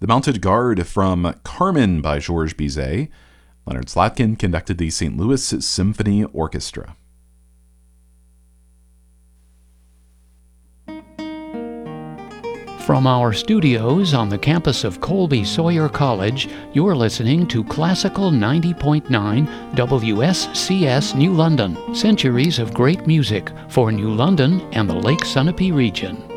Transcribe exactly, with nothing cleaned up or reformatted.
The Mounted Guard from Carmen by Georges Bizet. Leonard Slatkin conducted the Saint Louis Symphony Orchestra. From our studios on the campus of Colby Sawyer College, you're listening to Classical ninety point nine W S C S New London, centuries of great music for New London and the Lake Sunapee region.